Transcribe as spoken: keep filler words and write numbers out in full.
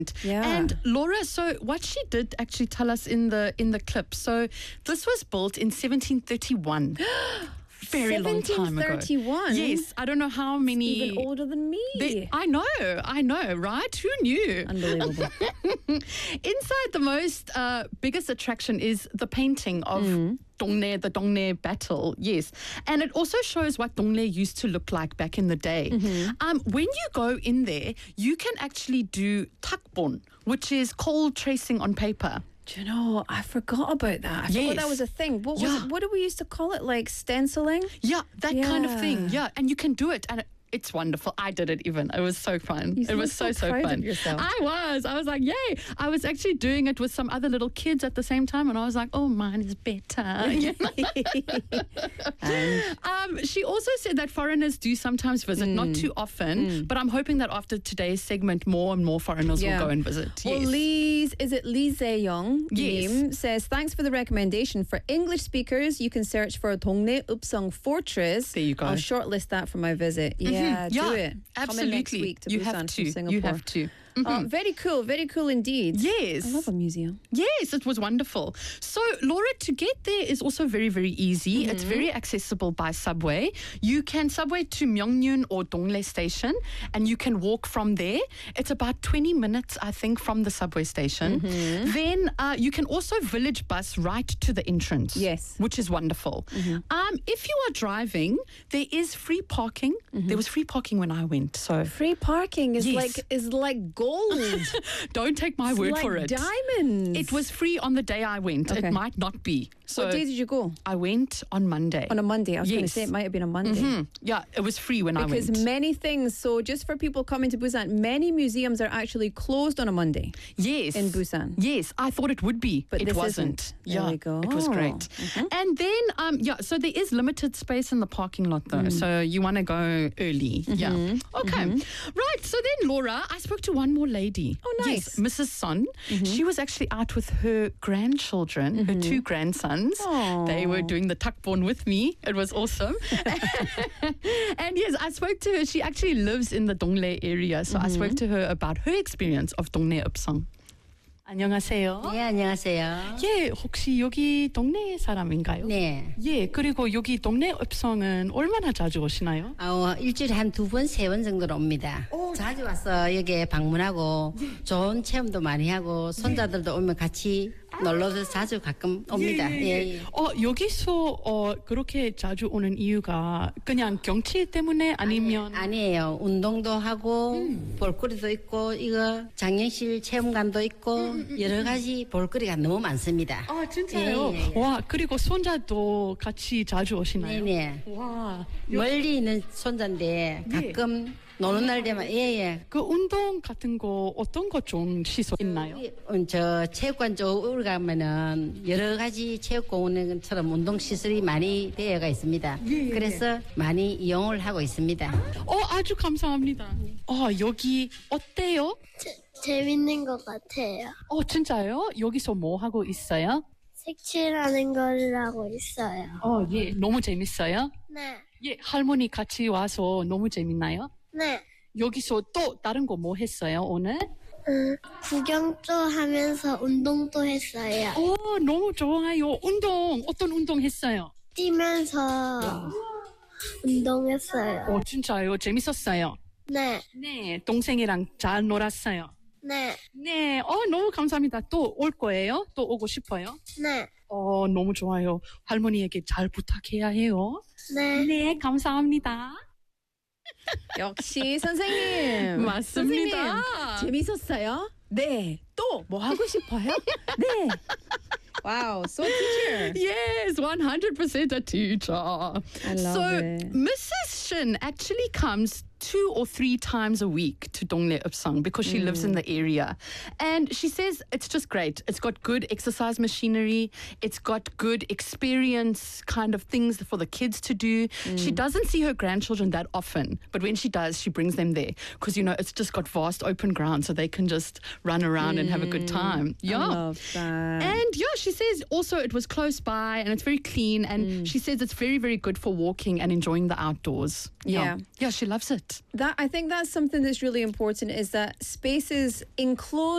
Yeah. And Laura, so what she did actually tell us in the in the clip. So this was built in seventeen thirty-one. Very long time ago. seventeen thirty-one? Yes, I don't know how many. Even older than me. They, I know, I know, right? Who knew? Unbelievable. Inside, the most uh, biggest attraction is the painting of mm. Dongnae, the Dongnae battle. Yes, and it also shows what Dongnae used to look like back in the day. Mm-hmm. Um, when you go in there, you can actually do takbon, which is coal tracing on paper. Do you know, I forgot about that. I yes. forgot that was a thing. What was yeah. it? What did we used to call it? Like stenciling? Yeah, that yeah. kind of thing. Yeah, and you can do it. And it, it's wonderful. I did it even. It was so fun. You it was so, so, so proud fun. Of yourself. I was. I was like, yay. I was actually doing it with some other little kids at the same time. And I was like, oh, mine is better. um, she also said that foreigners do sometimes visit, mm. not too often. Mm. But I'm hoping that after today's segment, more and more foreigners yeah. will go and visit. Well, yes. Liz, is it Lee Zae-young? Yes. Name says, thanks for the recommendation. For English speakers, you can search for Dongnae Upsong Fortress. There you go. I'll shortlist that for my visit. Yeah. Yeah, yeah, do it. Absolutely. Coming next week to you Busan have to. from Singapore. You have to. Mm-hmm. Uh, very cool, very cool indeed. Yes. I love a museum. Yes, it was wonderful. So, Laura, to get there is also very, very easy. Mm-hmm. It's very accessible by subway. You can subway to Myeongnyun or Dongle Station, and you can walk from there. It's about twenty minutes, I think, from the subway station. Mm-hmm. Then uh, you can also village bus right to the entrance. Yes. Which is wonderful. Mm-hmm. Um, if you are driving, there is free parking. Mm-hmm. There was free parking when I went. So free parking is yes. like is like gold. Don't take my it's word like for it. Diamonds. It was free on the day I went. Okay. It might not be. So what day did you go? I went on Monday. On a Monday. I was yes. going to say it might have been a Monday. Mm-hmm. Yeah, it was free when because I went. Because many things, so just for people coming to Busan, many museums are actually closed on a Monday. Yes. In Busan. Yes, I thought it would be, but it this wasn't. Isn't. Yeah, there we go. It was great. Mm-hmm. And then, um, yeah, so there is limited space in the parking lot though, mm. so you want to go early. Mm-hmm. Yeah. Okay. Mm-hmm. Right, so then Laura, I spoke to one more lady. Oh, nice. Yes, Missus Son. Mm-hmm. She was actually out with her grandchildren, mm-hmm. her two grandsons. Aww. They were doing the takbon with me. It was awesome. And yes, I spoke to her. She actually lives in the Dongle area. So mm-hmm. I spoke to her about her experience of Dongnae Upsong. 안녕하세요. 네, 안녕하세요. 예, 혹시 여기 동네 사람인가요? 네. 예, 그리고 여기 동네 읍성은 얼마나 자주 오시나요? 어, 일주일에 한 두 번, 세 번 정도로 옵니다. 오. 자주 와서 여기에 방문하고 예. 좋은 체험도 많이 하고 손자들도 예. 오면 같이 놀러서 자주 가끔 옵니다. 예, 예, 예. 예. 어, 여기서 어, 그렇게 자주 오는 이유가 그냥 경치 때문에 아니면 아니, 아니에요. 운동도 하고 음. 볼거리도 있고 이거 장영실 체험관도 있고 음. 여러 가지 볼거리가 너무 많습니다. 아, 진짜요? 예, 예. 와, 그리고 손자도 같이 자주 오시나요? 네네. 와, 멀리 있는 손자인데 가끔 예. 노는 날 되면 예예. 그 운동 같은 거 어떤 거 좀 시설 있나요? 저 체육관 쪽으로 가면은 여러 가지 체육공원처럼 운동 시설이 많이 되어가 있습니다. 예, 그래서 예. 많이 이용을 하고 있습니다. 어 아주 감사합니다. 어 여기 어때요? 제, 재밌는 것 같아요. 어 진짜요? 여기서 뭐 하고 있어요? 색칠하는 걸 하고 있어요. 어 예, 너무 재밌어요? 네. 예, 할머니 같이 와서 너무 재밌나요? 네. 여기서 또 다른 거 뭐 했어요, 오늘? 음, 구경도 하면서 운동도 했어요. 오, 너무 좋아요. 운동, 어떤 운동 했어요? 뛰면서 와. 운동했어요. 어, 진짜요? 재밌었어요? 네. 네, 동생이랑 잘 놀았어요? 네. 네, 어, 너무 감사합니다. 또 올 거예요? 또 오고 싶어요? 네. 어, 너무 좋아요. 할머니에게 잘 부탁해야 해요. 네. 네, 감사합니다. 역시 선생님. 맞습니다. 선생님, 재밌었어요? 네. 또 뭐 하고 싶어요? 네. Wow, so teacher. Yes, one hundred percent a teacher. I love so, it. Missus Shin actually comes two or three times a week to Dongle Upsong because she mm. lives in the area. And she says it's just great. It's got good exercise machinery. It's got good experience kind of things for the kids to do. Mm. She doesn't see her grandchildren that often, but when she does, she brings them there because, you know, it's just got vast open ground so they can just run around mm. and have a good time. Yeah. I love that. And yeah, she says also it was close by and it's very clean. And mm. she says it's very, very good for walking and enjoying the outdoors. Yeah. Yeah, yeah she loves it. That I think that's something that's really important is that spaces enclosed